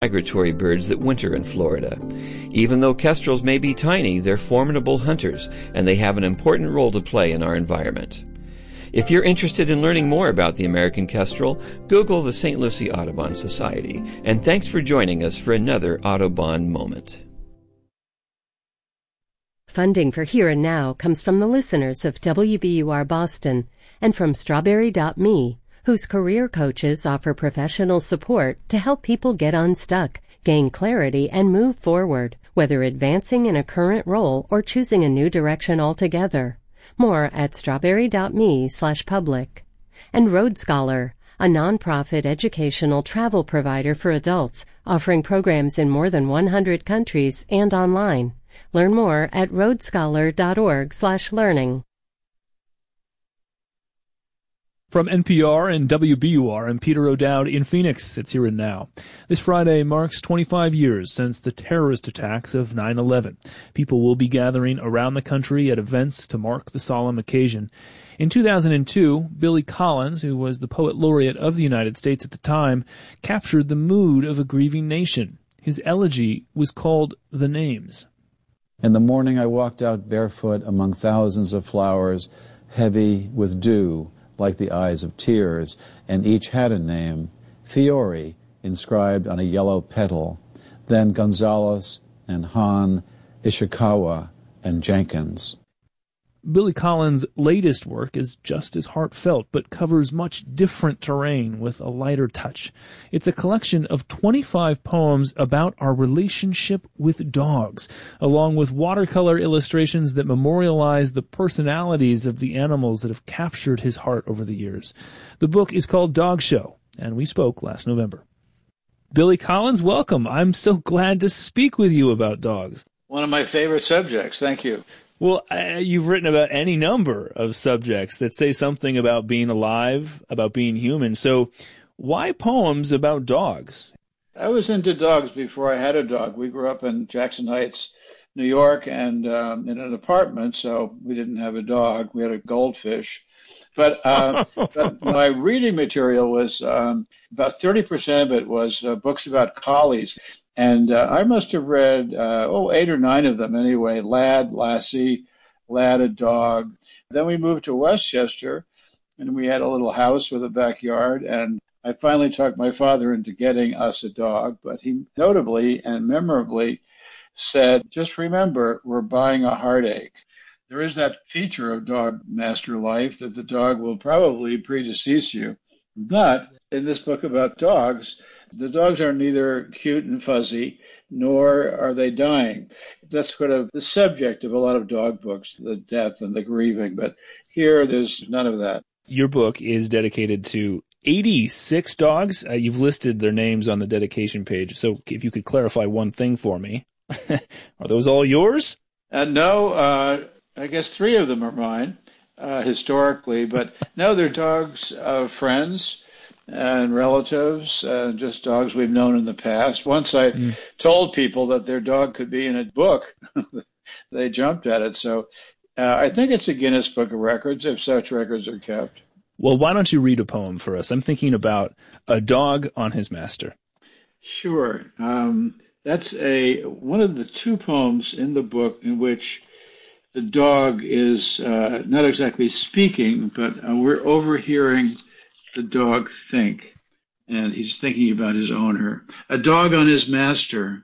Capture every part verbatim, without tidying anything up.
migratory birds that winter in Florida. Even though kestrels may be tiny, they're formidable hunters, and they have an important role to play in our environment. If you're interested in learning more about the American kestrel, Google the Saint Lucie Audubon Society. And thanks for joining us for another Audubon Moment. Funding for Here and Now comes from the listeners of W B U R Boston and from Strawberry dot me, whose career coaches offer professional support to help people get unstuck, gain clarity, and move forward, whether advancing in a current role or choosing a new direction altogether. More at strawberry dot me slash public. And Road Scholar, a nonprofit educational travel provider for adults, offering programs in more than one hundred countries and online. Learn more at road scholar dot org slash learning. From N P R and W B U R, I'm Peter O'Dowd in Phoenix. It's Here and Now. This Friday marks twenty-five years since the terrorist attacks of nine eleven. People will be gathering around the country at events to mark the solemn occasion. In two thousand two, Billy Collins, who was the poet laureate of the United States at the time, captured the mood of a grieving nation. His elegy was called The Names. In the morning I walked out barefoot among thousands of flowers, heavy with dew, like the eyes of tears, and each had a name, Fiore, inscribed on a yellow petal, then Gonzalez and Hahn, Ishikawa, and Jenkins. Billy Collins' latest work is just as heartfelt, but covers much different terrain with a lighter touch. It's a collection of twenty-five poems about our relationship with dogs, along with watercolor illustrations that memorialize the personalities of the animals that have captured his heart over the years. The book is called Dog Show, and we spoke last November. Billy Collins, welcome. I'm so glad to speak with you about dogs. One of my favorite subjects. Thank you. Well, uh, you've written about any number of subjects that say something about being alive, about being human. So why poems about dogs? I was into dogs before I had a dog. We grew up in Jackson Heights, New York, and um, in an apartment, so we didn't have a dog. We had a goldfish. But, uh, but my reading material was um, about thirty percent of it was uh, books about collies. And uh, I must have read, uh, oh, eight or nine of them anyway, Lad, Lassie, Lad, a dog. Then we moved to Westchester, and we had a little house with a backyard, and I finally talked my father into getting us a dog, but he notably and memorably said, just remember, we're buying a heartache. There is that feature of dog master life that the dog will probably predecease you. But in this book about dogs, the dogs are neither cute and fuzzy, nor are they dying. That's sort of the subject of a lot of dog books, the death and the grieving. But here, there's none of that. Your book is dedicated to eighty-six dogs. Uh, you've listed their names on the dedication page. So if you could clarify one thing for me. Are those all yours? Uh, no, uh, I guess three of them are mine, uh, historically. But no, they're dogs of friends and relatives, uh, just dogs we've known in the past. Once I mm. told people that their dog could be in a book, they jumped at it. So uh, I think it's a Guinness Book of Records, if such records are kept. Well, why don't you read a poem for us? I'm thinking about a dog on his master. Sure. Um, that's a one of the two poems in the book in which the dog is uh, not exactly speaking, but uh, we're overhearing the dog think, and he's thinking about his owner. A dog on his master.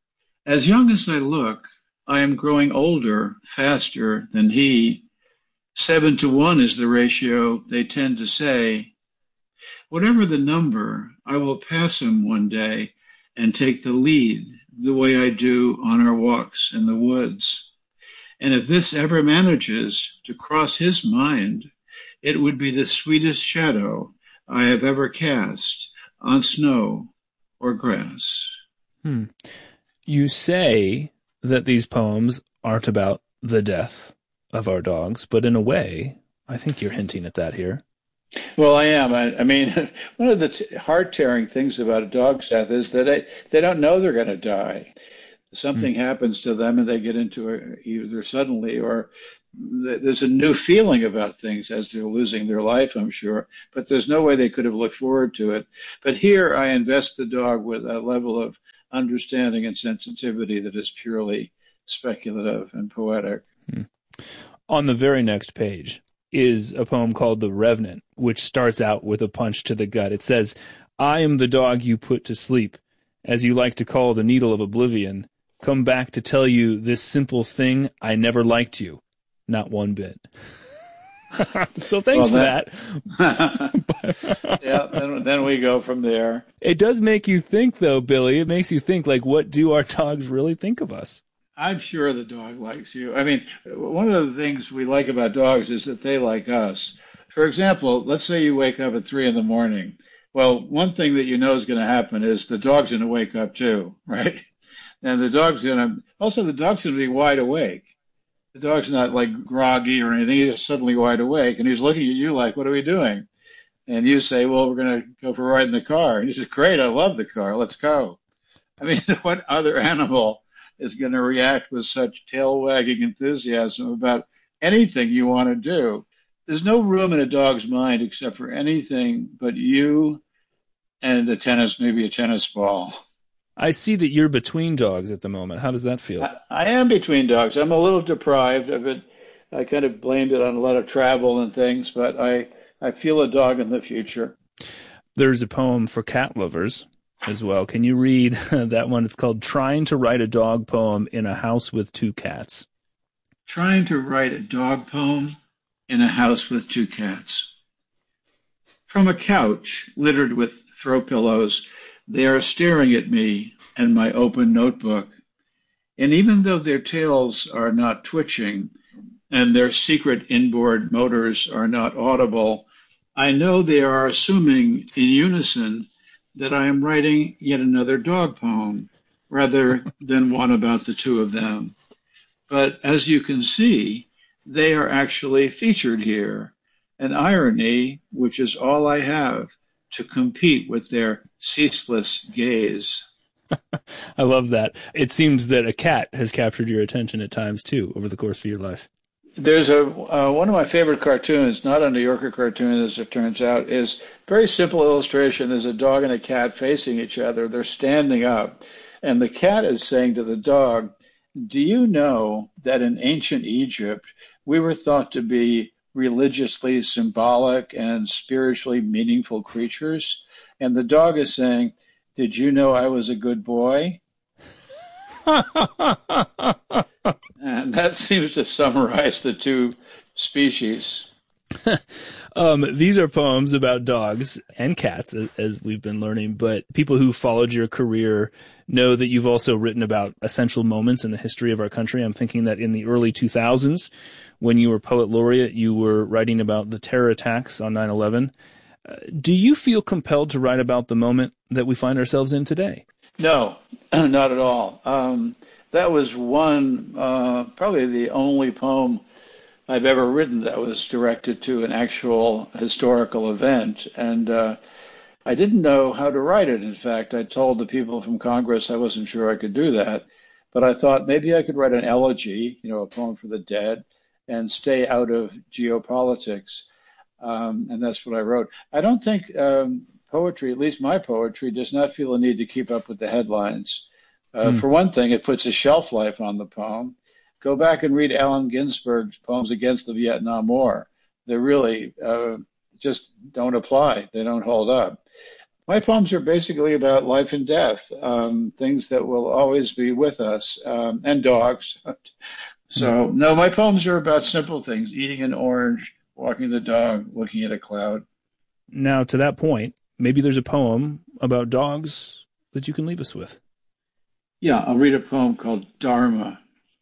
As young as I look, I am growing older, faster than he. Seven to one is the ratio they tend to say. Whatever the number, I will pass him one day and take the lead the way I do on our walks in the woods. And if this ever manages to cross his mind, it would be the sweetest shadow I have ever cast on snow or grass. Hmm. You say that these poems aren't about the death of our dogs, but in a way, I think you're hinting at that here. Well, I am. I, I mean, one of the t- heart-tearing things about a dog's death is that they, they don't know they're going to die. Something mm. happens to them and they get into it either suddenly or there's a new feeling about things as they're losing their life, I'm sure, but there's no way they could have looked forward to it. But here I invest the dog with a level of understanding and sensitivity that is purely speculative and poetic. Hmm. On the very next page is a poem called The Revenant, which starts out with a punch to the gut. It says, I am the dog you put to sleep, as you like to call the needle of oblivion. Come back to tell you this simple thing, I never liked you. Not one bit. So thanks well, for that. Yeah, then, then we go from there. It does make you think, though, Billy. It makes you think, like, what do our dogs really think of us? I'm sure the dog likes you. I mean, one of the things we like about dogs is that they like us. For example, let's say you wake up at three in the morning. Well, one thing that you know is going to happen is the dog's going to wake up too, right? And the dog's going to, also the dog's going to be wide awake. The dog's not like groggy or anything. He's just suddenly wide awake, and he's looking at you like, what are we doing? And you say, well, we're going to go for a ride in the car. And he says, great, I love the car. Let's go. I mean, what other animal is going to react with such tail-wagging enthusiasm about anything you want to do? There's no room in a dog's mind except for anything but you and a tennis, maybe a tennis ball. I see that you're between dogs at the moment. How does that feel? I, I am between dogs. I'm a little deprived of it. I kind of blamed it on a lot of travel and things, but I, I feel a dog in the future. There's a poem for cat lovers as well. Can you read that one? It's called Trying to Write a Dog Poem in a House with Two Cats. Trying to write a dog poem in a house with two cats. From a couch littered with throw pillows, they are staring at me and my open notebook. And even though their tails are not twitching and their secret inboard motors are not audible, I know they are assuming in unison that I am writing yet another dog poem rather than one about the two of them. But as you can see, they are actually featured here, an irony which is all I have to compete with their ceaseless gaze. I love that. It seems that a cat has captured your attention at times, too, over the course of your life. There's a uh, one of my favorite cartoons, not a New Yorker cartoon, as it turns out, is very simple illustration. There's a dog and a cat facing each other. They're standing up, and the cat is saying to the dog, do you know that in ancient Egypt, we were thought to be religiously symbolic and spiritually meaningful creatures? And the dog is saying, did you know I was a good boy? And that seems to summarize the two species. um, these are poems about dogs and cats, as, as we've been learning, but people who followed your career know that you've also written about essential moments in the history of our country. I'm thinking that in the early two thousands, when you were poet laureate, you were writing about the terror attacks on nine eleven. Uh, do you feel compelled to write about the moment that we find ourselves in today? No, not at all. Um, that was one, uh, probably the only poem I've ever written that was directed to an actual historical event. And uh, I didn't know how to write it. In fact, I told the people from Congress I wasn't sure I could do that. But I thought maybe I could write an elegy, you know, a poem for the dead, and stay out of geopolitics. Um, and that's what I wrote. I don't think um, poetry, at least my poetry, does not feel a need to keep up with the headlines. Uh, mm. For one thing, it puts a shelf life on the poem. Go back and read Allen Ginsberg's poems against the Vietnam War. They really uh, just don't apply. They don't hold up. My poems are basically about life and death, um, things that will always be with us, um, and dogs. So, no, my poems are about simple things, eating an orange, walking the dog, looking at a cloud. Now, to that point, maybe there's a poem about dogs that you can leave us with. Yeah, I'll read a poem called Dharma.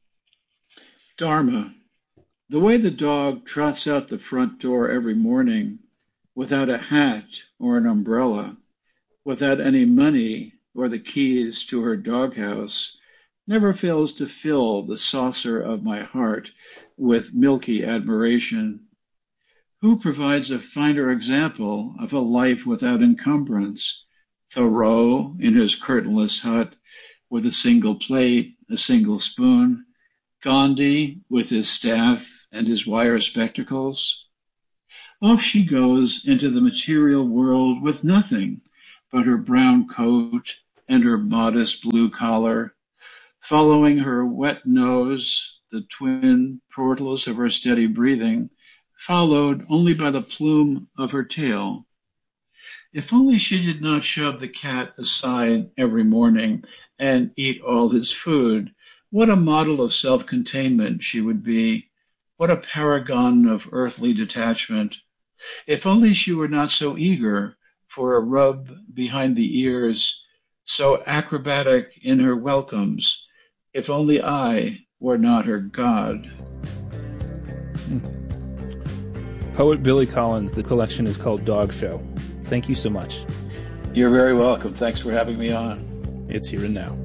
Dharma, the way the dog trots out the front door every morning without a hat or an umbrella, without any money or the keys to her doghouse, never fails to fill the saucer of my heart with milky admiration. Who provides a finer example of a life without encumbrance? Thoreau in his curtainless hut with a single plate, a single spoon, Gandhi with his staff and his wire spectacles. Off she goes into the material world with nothing but her brown coat, and her modest blue collar, following her wet nose, the twin portals of her steady breathing, followed only by the plume of her tail. If only she did not shove the cat aside every morning and eat all his food, what a model of self-containment she would be. What a paragon of earthly detachment. If only she were not so eager for a rub behind the ears, so acrobatic in her welcomes. If only I were not her god. Hmm. Poet Billy Collins. The collection is called Dog Show. Thank you so much. You're very welcome. Thanks for having me on. It's Here and Now.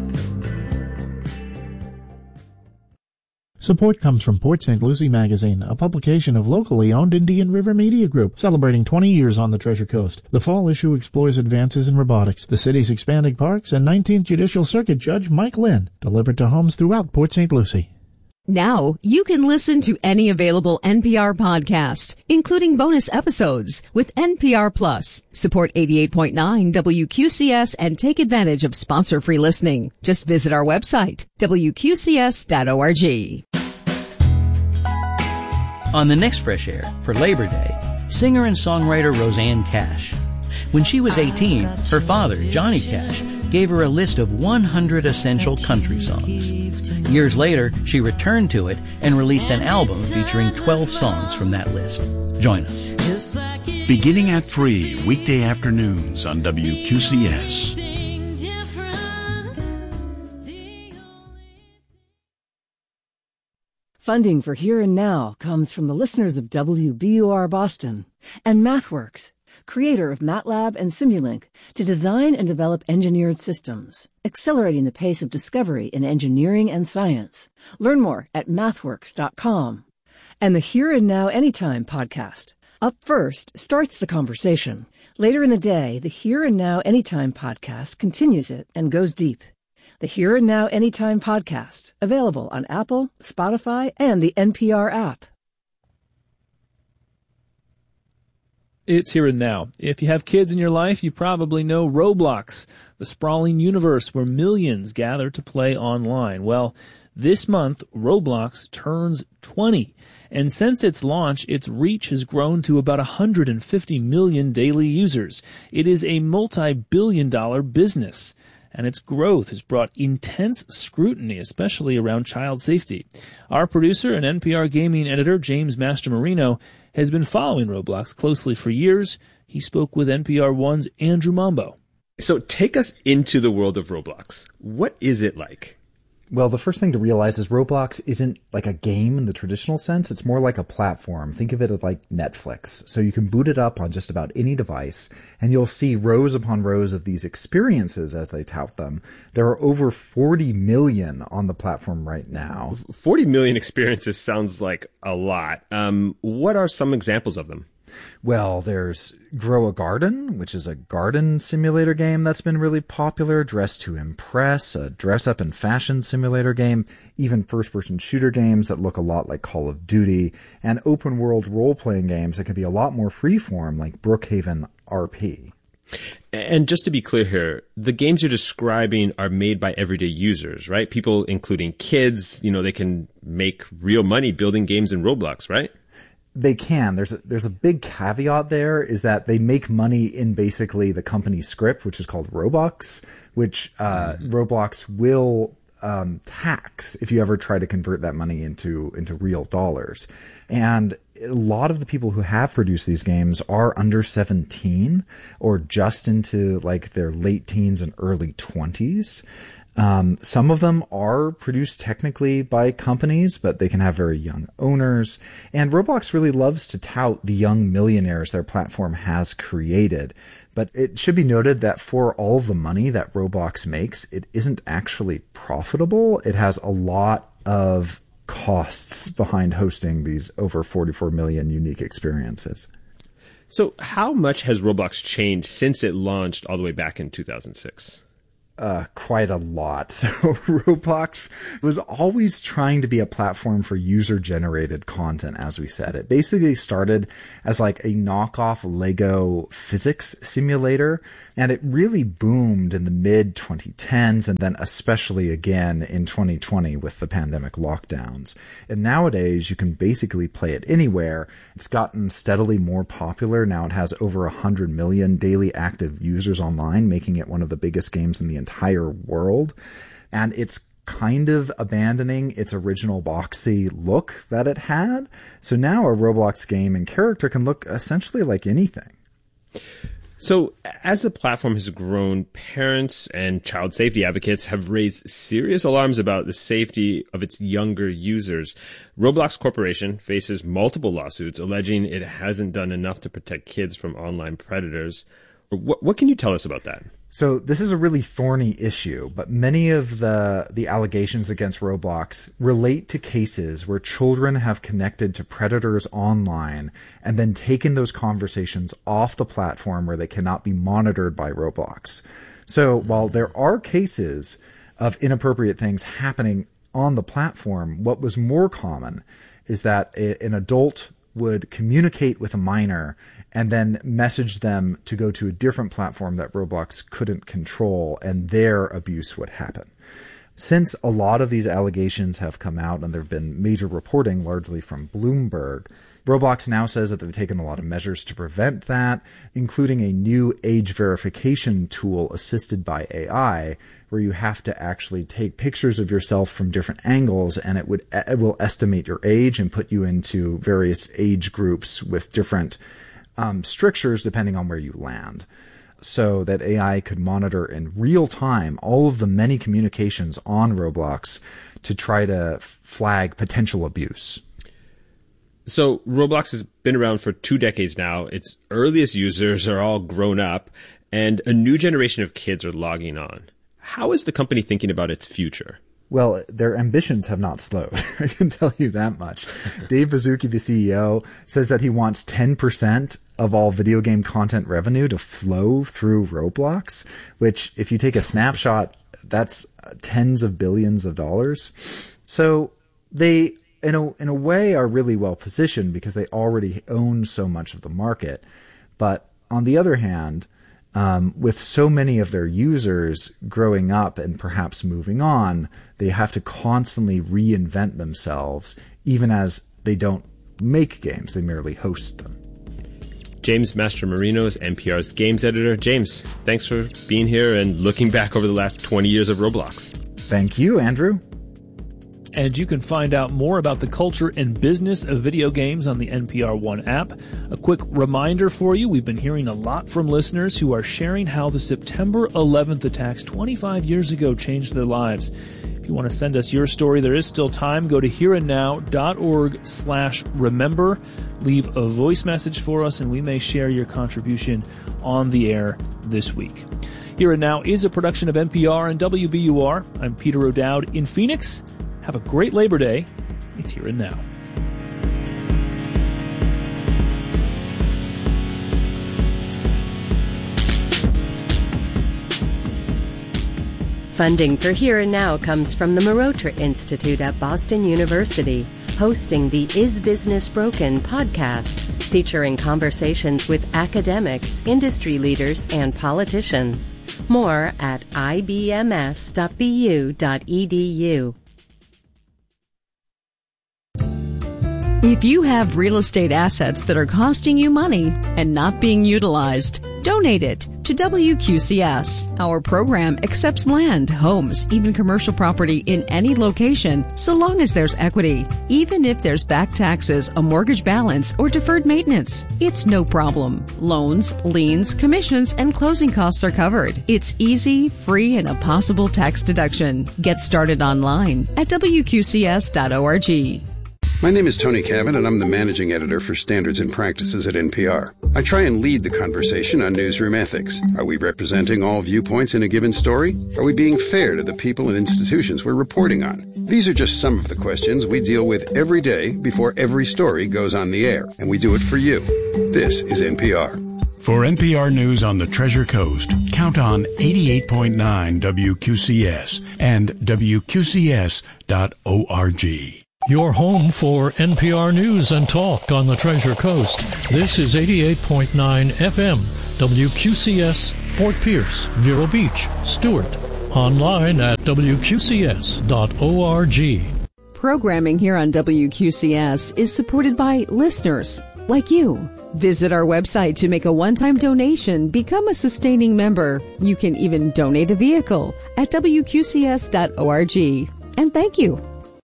Support comes from Port Saint Lucie Magazine, a publication of locally owned Indian River Media Group, celebrating twenty years on the Treasure Coast. The fall issue explores advances in robotics, the city's expanding parks, and nineteenth Judicial Circuit Judge Mike Lynn, delivered to homes throughout Port Saint Lucie. Now, you can listen to any available N P R podcast, including bonus episodes, with N P R Plus. Support eighty-eight point nine W Q C S and take advantage of sponsor-free listening. Just visit our website, W Q C S dot org. On the next Fresh Air, for Labor Day, singer and songwriter Rosanne Cash. When she was eighteen, her father, Johnny Cash, gave her a list of one hundred essential country songs. Years later, she returned to it and released an album featuring twelve songs from that list. Join us. Beginning at three, weekday afternoons on W Q C S. Funding for Here and Now comes from the listeners of W B U R Boston and MathWorks, creator of MATLAB and Simulink, to design and develop engineered systems, accelerating the pace of discovery in engineering and science. Learn more at mathworks dot com. And the Here and Now Anytime podcast. Up First starts the conversation. Later in the day, the Here and Now Anytime podcast continues it and goes deep. The Here and Now Anytime podcast, available on Apple, Spotify, and the N P R app. It's Here and Now. If you have kids in your life, you probably know Roblox, the sprawling universe where millions gather to play online. Well, this month, Roblox turns twenty. And since its launch, its reach has grown to about one hundred fifty million daily users. It is a multi-billion dollar business. And its growth has brought intense scrutiny, especially around child safety. Our producer and N P R gaming editor, James Mastromarino, has been following Roblox closely for years. He spoke with N P R one's Andrew Mambo. So take us into the world of Roblox. What is it like? Well, the first thing to realize is Roblox isn't like a game in the traditional sense. It's more like a platform. Think of it as like Netflix. So you can boot it up on just about any device, and you'll see rows upon rows of these experiences as they tout them. There are over forty million on the platform right now. forty million experiences sounds like a lot. Um, what are some examples of them? Well, there's Grow a Garden, which is a garden simulator game that's been really popular. Dress to Impress, a dress-up and fashion simulator game. Even first-person shooter games that look a lot like Call of Duty. And open-world role-playing games that can be a lot more free-form, like Brookhaven R P. And just to be clear here, the games you're describing are made by everyday users, right? People, including kids, you know, they can make real money building games in Roblox, right? They can. There's a, there's a big caveat there, is that they make money in basically the company script, which is called Robux, which uh, mm-hmm. Roblox will um, tax if you ever try to convert that money into into real dollars. And a lot of the people who have produced these games are under seventeen or just into like their late teens and early twenties. Um, some of them are produced technically by companies, but they can have very young owners. And Roblox really loves to tout the young millionaires their platform has created. But it should be noted that for all the money that Roblox makes, it isn't actually profitable. It has a lot of costs behind hosting these over forty-four million unique experiences. So how much has Roblox changed since it launched all the way back in two thousand six? uh, quite a lot. So Roblox was always trying to be a platform for user-generated content, as we said. It basically started as like a knockoff Lego physics simulator, and it really boomed in the mid twenty tens, and then especially again in twenty twenty with the pandemic lockdowns. And nowadays, you can basically play it anywhere. It's gotten steadily more popular. Now it has over one hundred million daily active users online, making it one of the biggest games in the entire world. And it's kind of abandoning its original boxy look that it had. So now a Roblox game and character can look essentially like anything. So as the platform has grown, parents and child safety advocates have raised serious alarms about the safety of its younger users. Roblox Corporation faces multiple lawsuits alleging it hasn't done enough to protect kids from online predators. What, what can you tell us about that? So this is a really thorny issue, but many of the, the allegations against Roblox relate to cases where children have connected to predators online and then taken those conversations off the platform where they cannot be monitored by Roblox. So while there are cases of inappropriate things happening on the platform, what was more common is that an adult would communicate with a minor and then message them to go to a different platform that Roblox couldn't control, and their abuse would happen. Since a lot of these allegations have come out, and there have been major reporting, largely from Bloomberg, Roblox now says that they've taken a lot of measures to prevent that, including a new age verification tool assisted by A I, where you have to actually take pictures of yourself from different angles, and it would it will estimate your age and put you into various age groups with different um, strictures depending on where you land, so that A I could monitor in real time all of the many communications on Roblox to try to flag potential abuse. So Roblox has been around for two decades now. Its earliest users are all grown up, and a new generation of kids are logging on. How is the company thinking about its future? Well, their ambitions have not slowed. I can tell you that much. Dave Baszucki, the C E O, says that he wants ten percent of all video game content revenue to flow through Roblox, which, if you take a snapshot, that's tens of billions of dollars. So they, in a, in a way, are really well positioned because they already own so much of the market. But on the other hand, Um, with so many of their users growing up and perhaps moving on, they have to constantly reinvent themselves, even as they don't make games, they merely host them. James Mastromarino is N P R's games editor. James, thanks for being here and looking back over the last twenty years of Roblox. Thank you, Andrew. And you can find out more about the culture and business of video games on the N P R One app. A quick reminder for you, we've been hearing a lot from listeners who are sharing how the September eleventh attacks twenty-five years ago changed their lives. If you want to send us your story, there is still time. Go to hereandnow.org slash remember. Leave a voice message for us, and we may share your contribution on the air this week. Here and Now is a production of N P R and W B U R. I'm Peter O'Dowd in Phoenix. Have a great Labor Day. It's Here and Now. Funding for Here and Now comes from the Marotra Institute at Boston University, hosting the Is Business Broken podcast, featuring conversations with academics, industry leaders, and politicians. More at I B M S dot B U dot E D U. If you have real estate assets that are costing you money and not being utilized, donate it to W Q C S. Our program accepts land, homes, even commercial property in any location, so long as there's equity. Even if there's back taxes, a mortgage balance, or deferred maintenance, it's no problem. Loans, liens, commissions, and closing costs are covered. It's easy, free, and a possible tax deduction. Get started online at W Q C S dot org. My name is Tony Cabot, and I'm the managing editor for Standards and Practices at N P R. I try and lead the conversation on newsroom ethics. Are we representing all viewpoints in a given story? Are we being fair to the people and institutions we're reporting on? These are just some of the questions we deal with every day before every story goes on the air, and we do it for you. This is N P R. For N P R News on the Treasure Coast, count on eighty-eight point nine W Q C S and W Q C S dot org. Your home for N P R News and Talk on the Treasure Coast. This is eighty-eight point nine F M, W Q C S, Fort Pierce, Vero Beach, Stewart. Online at W Q C S dot org. Programming here on W Q C S is supported by listeners like you. Visit our website to make a one-time donation, become a sustaining member. You can even donate a vehicle at W Q C S dot org. And thank you.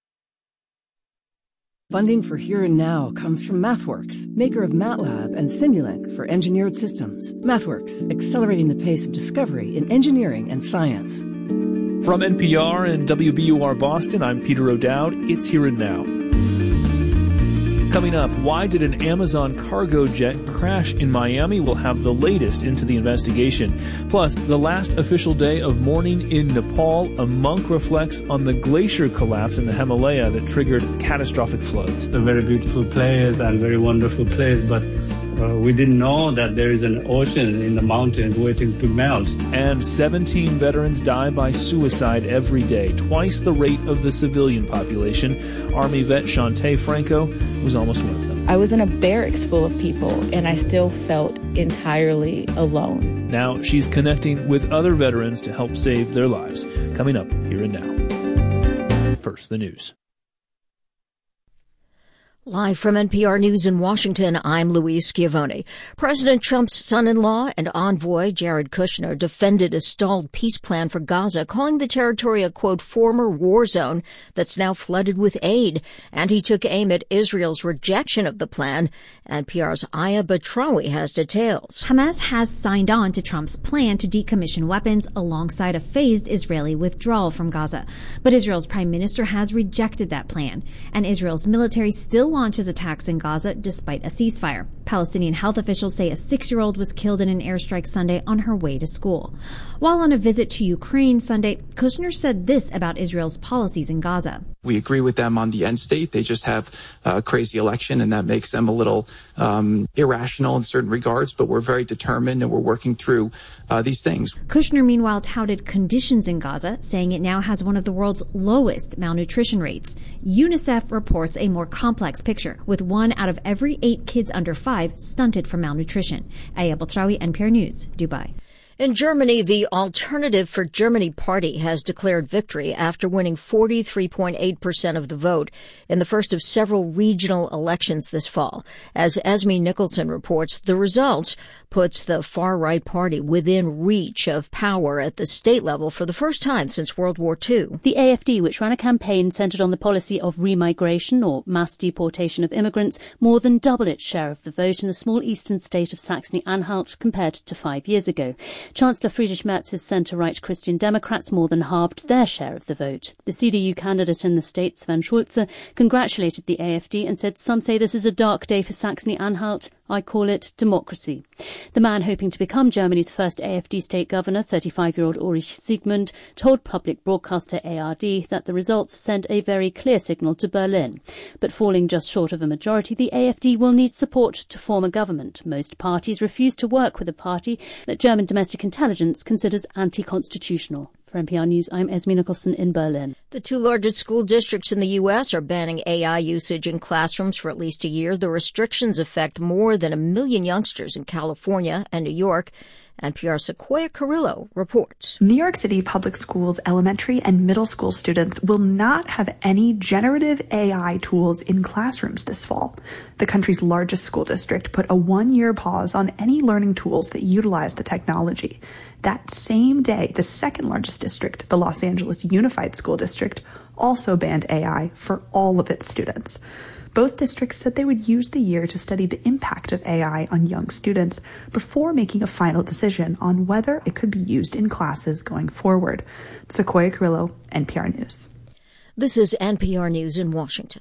Funding for Here and Now comes from MathWorks, maker of MATLAB and Simulink for engineered systems. MathWorks, accelerating the pace of discovery in engineering and science. From N P R and W B U R Boston, I'm Peter O'Dowd. It's Here and Now. Coming up, why did an Amazon cargo jet crash in Miami? We'll have the latest into the investigation. Plus, the last official day of mourning in Nepal, a monk reflects on the glacier collapse in the Himalaya that triggered catastrophic floods. It's a very beautiful place and very wonderful place, but uh, we didn't know that there is an ocean in the mountains waiting to melt. And seventeen veterans die by suicide every day, twice the rate of the civilian population. Army vet Shantae Franco was almost one of them. I was in a barracks full of people, and I still felt entirely alone. Now she's connecting with other veterans to help save their lives. Coming up Here and Now. First, the news. Live from N P R News in Washington, I'm Louise Schiavone. President Trump's son-in-law and envoy, Jared Kushner, defended a stalled peace plan for Gaza, calling the territory a, quote, former war zone that's now flooded with aid. And he took aim at Israel's rejection of the plan. N P R's Aya Batrawi has details. Hamas has signed on to Trump's plan to decommission weapons alongside a phased Israeli withdrawal from Gaza. But Israel's prime minister has rejected that plan, and Israel's military still launches attacks in Gaza despite a ceasefire. Palestinian health officials say a six-year-old was killed in an airstrike Sunday on her way to school. While on a visit to Ukraine Sunday, Kushner said this about Israel's policies in Gaza. We agree with them on the end state. They just have a crazy election, and that makes them a little um, irrational in certain regards, but we're very determined and we're working through uh, these things. Kushner, meanwhile, touted conditions in Gaza, saying it now has one of the world's lowest malnutrition rates. UNICEF reports a more complex picture, with one out of every eight kids under five stunted from malnutrition. Aya Batrawi, N P R News, Dubai. In Germany, the Alternative for Germany party has declared victory after winning forty-three point eight percent of the vote in the first of several regional elections this fall. As Esme Nicholson reports, the results puts the far-right party within reach of power at the state level for the first time since World War Two. The A F D, which ran a campaign centred on the policy of remigration or mass deportation of immigrants, more than doubled its share of the vote in the small eastern state of Saxony-Anhalt compared to five years ago. Chancellor Friedrich Merz's centre-right Christian Democrats more than halved their share of the vote. The C D U candidate in the state, Sven Schulze, congratulated the A F D and said, "Some say this is a dark day for Saxony-Anhalt. I call it democracy." The man hoping to become Germany's first A F D state governor, thirty-five-year-old Ulrich Siegmund, told public broadcaster A R D that the results sent a very clear signal to Berlin. But falling just short of a majority, the A F D will need support to form a government. Most parties refuse to work with a party that German domestic intelligence considers anti-constitutional. For N P R News, I'm Esme Nicholson in Berlin. The two largest school districts in the U S are banning A I usage in classrooms for at least a year. The restrictions affect more than a million youngsters in California and New York. N P R's Sequoia Carrillo reports. New York City public schools elementary and middle school students will not have any generative A I tools in classrooms this fall. The country's largest school district put a one-year pause on any learning tools that utilize the technology. That same day, the second largest district, the Los Angeles Unified School District, also banned A I for all of its students. Both districts said they would use the year to study the impact of A I on young students before making a final decision on whether it could be used in classes going forward. Sequoia Carrillo, N P R News. This is N P R News in Washington.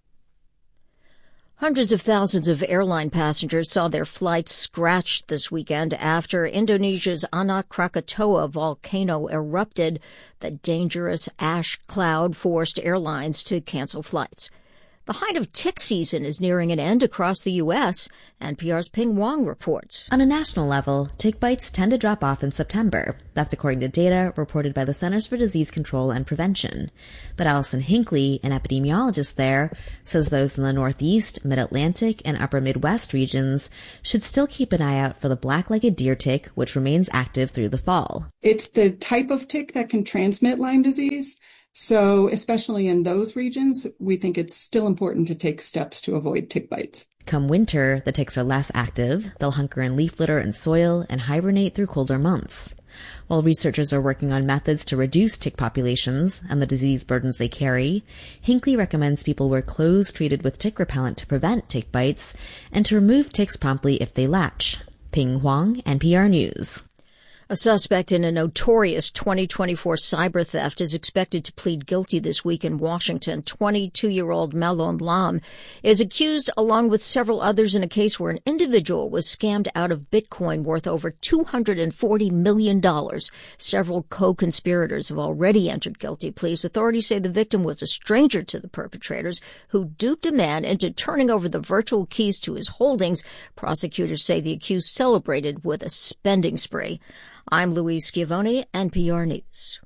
Hundreds of thousands of airline passengers saw their flights scratched this weekend after Indonesia's Anak Krakatoa volcano erupted. The dangerous ash cloud forced airlines to cancel flights. The height of tick season is nearing an end across the U S N P R's Ping Wong reports. On a national level, tick bites tend to drop off in September. That's according to data reported by the Centers for Disease Control and Prevention. But Allison Hinckley, an epidemiologist there, says those in the Northeast, Mid-Atlantic, and Upper Midwest regions should still keep an eye out for the black-legged deer tick, which remains active through the fall. It's the type of tick that can transmit Lyme disease. So especially in those regions, we think it's still important to take steps to avoid tick bites. Come winter, the ticks are less active. They'll hunker in leaf litter and soil and hibernate through colder months. While researchers are working on methods to reduce tick populations and the disease burdens they carry, Hinckley recommends people wear clothes treated with tick repellent to prevent tick bites and to remove ticks promptly if they latch. Ping Huang, N P R News. A suspect in a notorious twenty twenty-four cyber theft is expected to plead guilty this week in Washington. twenty-two-year-old Malon Lam is accused, along with several others, in a case where an individual was scammed out of Bitcoin worth over two hundred forty million dollars. Several co-conspirators have already entered guilty pleas. Authorities say the victim was a stranger to the perpetrators who duped a man into turning over the virtual keys to his holdings. Prosecutors say the accused celebrated with a spending spree. I'm Louise Schiavone, N P R News.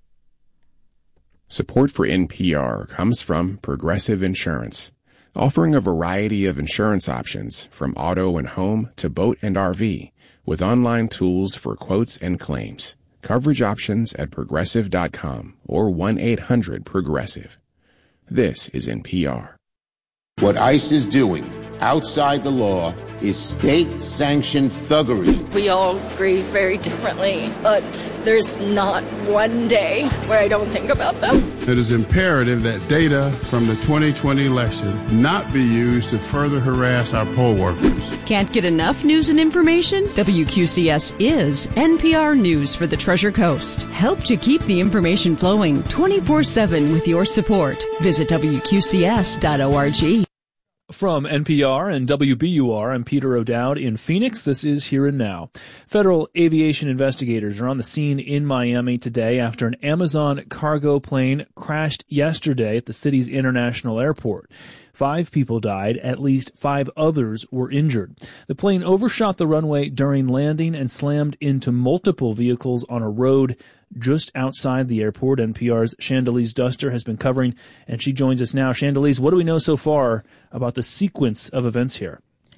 Support for N P R comes from Progressive Insurance, offering a variety of insurance options from auto and home to boat and R V, with online tools for quotes and claims. Coverage options at progressive dot com or one eight hundred progressive. This is N P R. What ICE is doing outside the law is state-sanctioned thuggery. We all grieve very differently, but there's not one day where I don't think about them. It is imperative that data from the twenty twenty election not be used to further harass our poll workers. Can't get enough news and information? W Q C S is N P R News for the Treasure Coast. Help to keep the information flowing twenty-four seven with your support. Visit W Q C S dot org. From N P R and W B U R, I'm Peter O'Dowd in Phoenix. This is Here and Now. Federal aviation investigators are on the scene in Miami today after an Amazon cargo plane crashed yesterday at the city's international airport. Five people died, at least five others were injured. The plane overshot the runway during landing and slammed into multiple vehicles on a road just outside the airport. N P R's Chandelize Duster has been covering, and she joins us now. Chandelize, what do we know so far about the sequence of events here?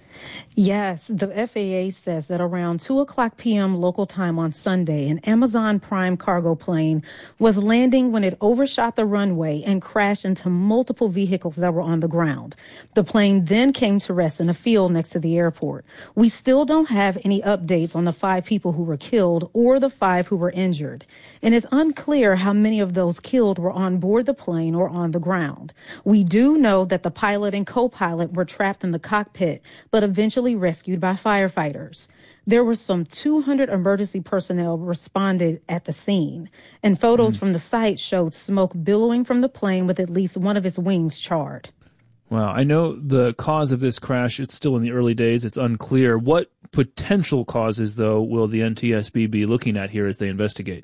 Yes, the F A A says that around two o'clock p.m. local time on Sunday, an Amazon Prime cargo plane was landing when it overshot the runway and crashed into multiple vehicles that were on the ground. The plane then came to rest in a field next to the airport. We still don't have any updates on the five people who were killed or the five who were injured. And it's unclear how many of those killed were on board the plane or on the ground. We do know that the pilot and co-pilot were trapped in the cockpit, but eventually rescued by firefighters. There were some two hundred emergency personnel responded at the scene, and photos mm. from the site showed smoke billowing from the plane with at least one of its wings charred. Wow, I know the cause of this crash, it's still in the early days, it's unclear. What potential causes, though, will the N T S B be looking at here as they investigate?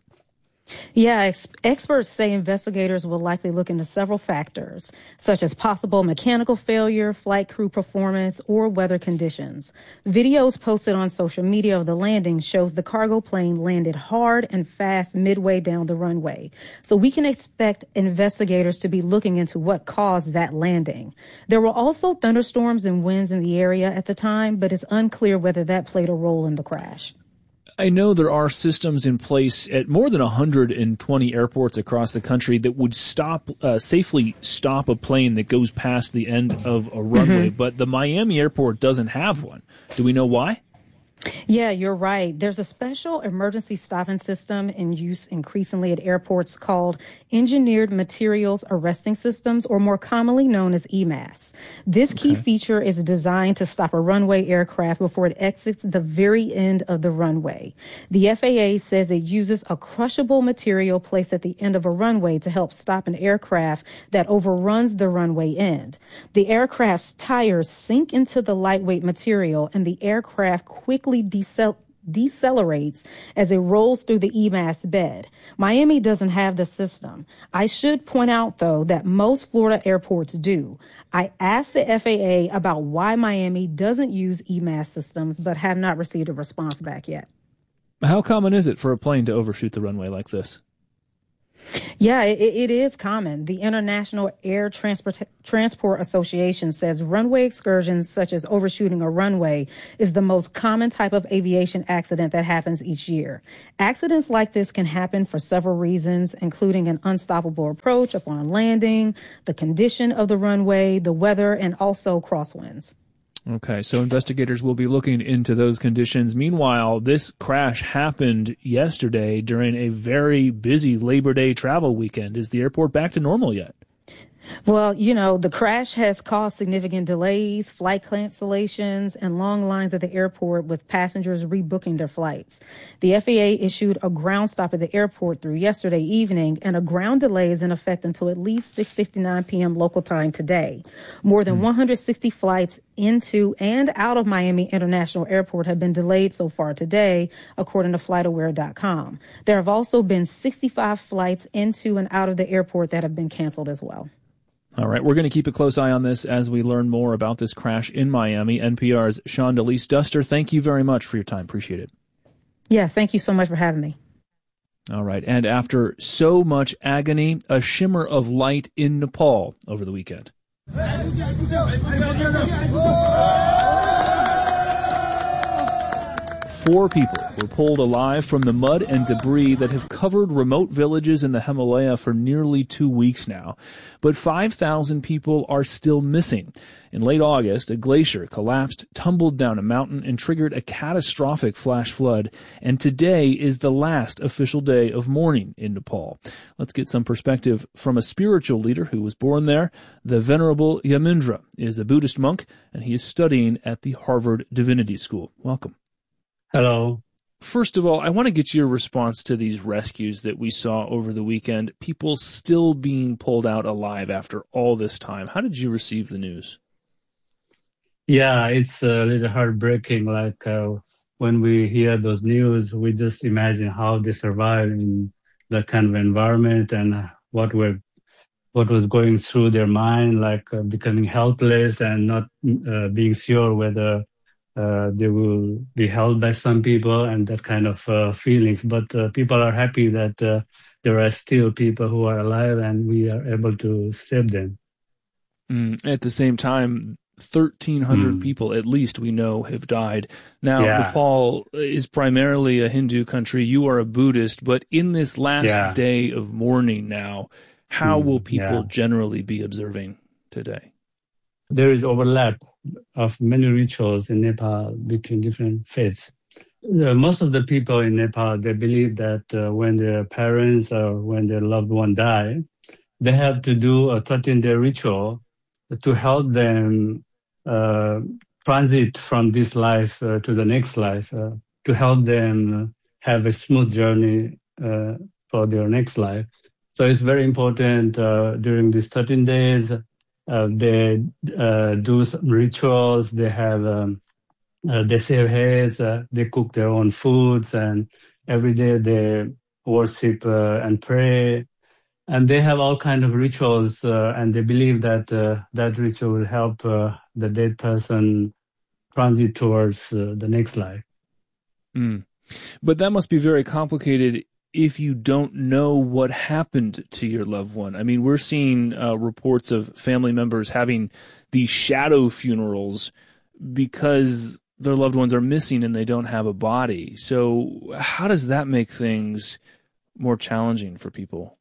Yeah, ex- experts say investigators will likely look into several factors, such as possible mechanical failure, flight crew performance, or weather conditions. Videos posted on social media of the landing shows the cargo plane landed hard and fast midway down the runway. So we can expect investigators to be looking into what caused that landing. There were also thunderstorms and winds in the area at the time, but it's unclear whether that played a role in the crash. I know there are systems in place at more than one hundred twenty airports across the country that would stop uh, safely stop a plane that goes past the end of a runway, mm-hmm. but the Miami airport doesn't have one. Do we know why? Yeah, you're right. There's a special emergency stopping system in use increasingly at airports called Engineered Materials Arresting Systems, or more commonly known as E M A S. This key okay. feature is designed to stop a runway aircraft before it exits the very end of the runway. The F A A says it uses a crushable material placed at the end of a runway to help stop an aircraft that overruns the runway end. The aircraft's tires sink into the lightweight material, and the aircraft quickly Decel- decelerates as it rolls through the E M A S bed. Miami doesn't have the system. I should point out, though, that most Florida airports do. I asked the F A A about why Miami doesn't use E M A S systems, but have not received a response back yet. How common is it for a plane to overshoot the runway like this? Yeah, it, it is common. The International Air Transport, Transport Association says runway excursions, such as overshooting a runway, is the most common type of aviation accident that happens each year. Accidents like this can happen for several reasons, including an unstoppable approach upon landing, the condition of the runway, the weather, and also crosswinds. Okay, so investigators will be looking into those conditions. Meanwhile, this crash happened yesterday during a very busy Labor Day travel weekend. Is the airport back to normal yet? Well, you know, the crash has caused significant delays, flight cancellations, and long lines at the airport with passengers rebooking their flights. The F A A issued a ground stop at the airport through yesterday evening, and a ground delay is in effect until at least six fifty-nine p.m. local time today. More than one hundred sixty flights into and out of Miami International Airport have been delayed so far today, according to flight aware dot com. There have also been sixty-five flights into and out of the airport that have been canceled as well. All right, we're going to keep a close eye on this as we learn more about this crash in Miami. N P R's Shondelise Duster, thank you very much for your time. Appreciate it. Yeah, thank you so much for having me. All right, and after so much agony, a shimmer of light in Nepal over the weekend. Four people were pulled alive from the mud and debris that have covered remote villages in the Himalaya for nearly two weeks now. But five thousand people are still missing. In late August, a glacier collapsed, tumbled down a mountain, and triggered a catastrophic flash flood. And today is the last official day of mourning in Nepal. Let's get some perspective from a spiritual leader who was born there. The Venerable Yamindra is a Buddhist monk, and he is studying at the Harvard Divinity School. Welcome. Hello. First of all, I want to get your response to these rescues that we saw over the weekend. People still being pulled out alive after all this time. How did you receive the news? Yeah, it's a little heartbreaking. Like uh, when we hear those news, we just imagine how they survive in that kind of environment and what were what was going through their mind, like uh, becoming helpless and not uh, being sure whether Uh, they will be held by some people and that kind of uh, feelings. But uh, people are happy that uh, there are still people who are alive and we are able to save them. Mm, at the same time, thirteen hundred mm. people at least we know have died. Now, yeah. Nepal is primarily a Hindu country. You are a Buddhist. But in this last yeah. day of mourning now, how mm, will people yeah. generally be observing today? There is overlap of many rituals in Nepal between different faiths. Uh, most of the people in Nepal, they believe that uh, when their parents or when their loved one die, they have to do a thirteen-day ritual to help them uh, transit from this life uh, to the next life, uh, to help them have a smooth journey uh, for their next life. So it's very important uh, during these thirteen days. Uh, they uh, do some rituals. They have um, uh, they save hares. Uh, they cook their own foods, and every day they worship uh, and pray. And they have all kind of rituals, uh, and they believe that uh, that ritual will help uh, the dead person transit towards uh, the next life. Mm. But that must be very complicated if you don't know what happened to your loved one. I mean, we're seeing uh, reports of family members having these shadow funerals because their loved ones are missing and they don't have a body. So how does that make things more challenging for people?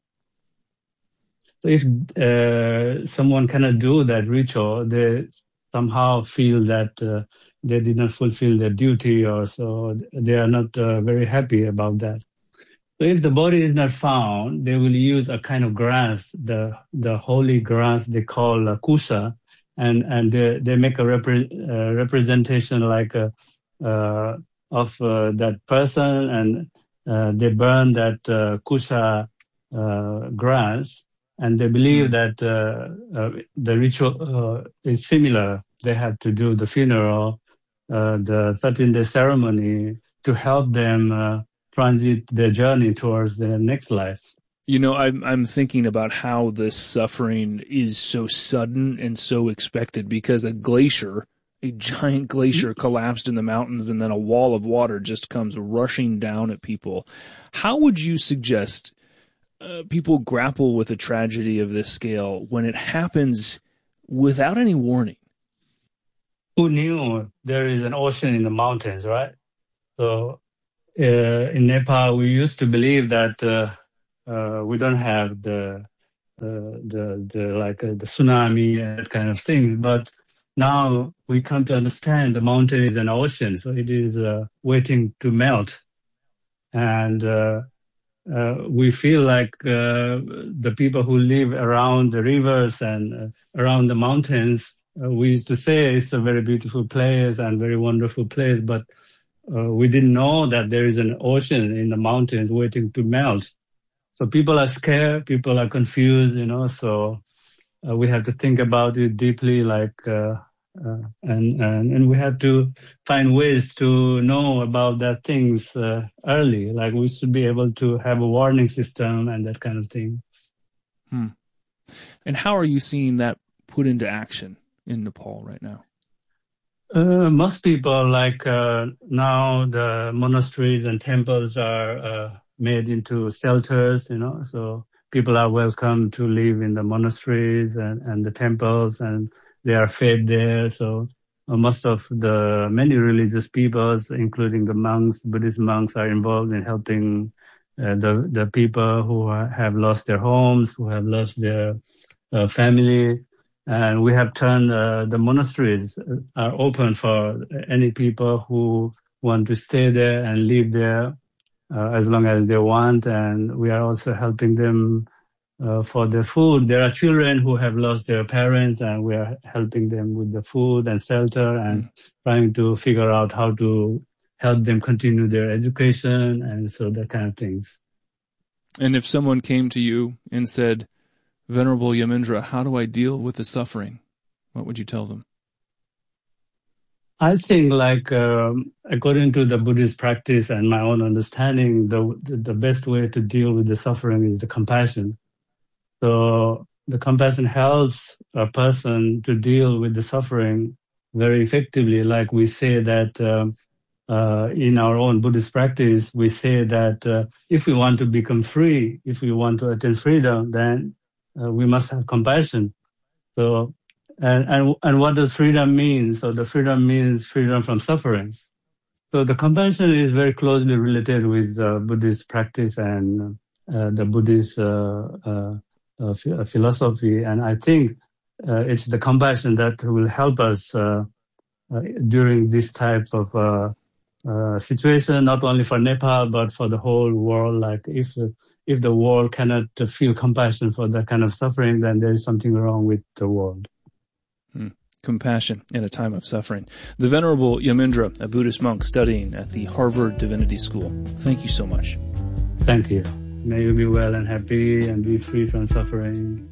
So if uh, someone cannot do that ritual, they somehow feel that uh, they did not fulfill their duty, or so they are not uh, very happy about that. So if the body is not found, they will use a kind of grass, the the holy grass they call uh, kusa, and and they they make a repre, uh, representation like a, uh, of uh, that person, and uh, they burn that uh, kusa uh, grass, and they believe that uh, uh, the ritual uh, is similar. They had to do the funeral, uh, the thirteen-day ceremony, to help them uh, transit their journey towards their next life. You know, I'm I'm thinking about how this suffering is so sudden and so expected, because a glacier, a giant glacier collapsed in the mountains, and then a wall of water just comes rushing down at people. How would you suggest uh, people grapple with a tragedy of this scale when it happens without any warning? Who knew there is an ocean in the mountains, right? So uh, in Nepal, we used to believe that uh, uh, we don't have the uh, the the like uh, the tsunami and that kind of thing, but now we come to understand the mountain is an ocean, so it is uh, waiting to melt, and uh, uh, we feel like uh, the people who live around the rivers and uh, around the mountains. Uh, we used to say it's a very beautiful place and very wonderful place, but uh, we didn't know that there is an ocean in the mountains waiting to melt. So people are scared, people are confused, you know, so uh, we have to think about it deeply, like, uh, uh, and, and, and we have to find ways to know about that things uh, early, like we should be able to have a warning system and that kind of thing. Hmm. And how are you seeing that put into action in Nepal right now? Uh, most people, like uh, now the monasteries and temples are uh, made into shelters, you know, so people are welcome to live in the monasteries and, and the temples, and they are fed there. So uh, most of the many religious peoples, including the monks, Buddhist monks, are involved in helping uh, the, the people who have lost their homes, who have lost their uh, family. And we have turned uh, the monasteries are open for any people who want to stay there and live there uh, as long as they want. And we are also helping them uh, for their food. There are children who have lost their parents, and we are helping them with the food and shelter and mm. trying to figure out how to help them continue their education, and so that kind of things. And if someone came to you and said, Venerable Yamindra, how do I deal with the suffering? What would you tell them? I think, like, um, according to the Buddhist practice and my own understanding, the the best way to deal with the suffering is the compassion. So the compassion helps a person to deal with the suffering very effectively. Like we say that um, uh, in our own Buddhist practice, we say that uh, if we want to become free, if we want to attain freedom, then Uh, we must have compassion. So, and, and and what does freedom mean? So the freedom means freedom from suffering. So the compassion is very closely related with uh, Buddhist practice and uh, the Buddhist uh, uh, uh, philosophy. And I think uh, it's the compassion that will help us uh, uh, during this type of uh, uh, situation, not only for Nepal, but for the whole world. Like if uh, If the world cannot feel compassion for that kind of suffering, then there is something wrong with the world. Hmm. Compassion in a time of suffering. The Venerable Yamindra, a Buddhist monk studying at the Harvard Divinity School. Thank you so much. Thank you. May you be well and happy and be free from suffering.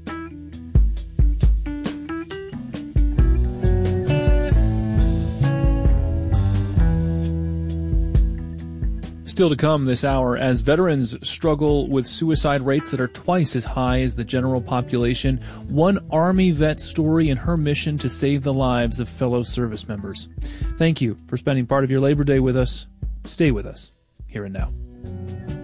Still to come this hour, as veterans struggle with suicide rates that are twice as high as the general population, one Army vet's story and her mission to save the lives of fellow service members. Thank you for spending part of your Labor Day with us. Stay with us, here and now.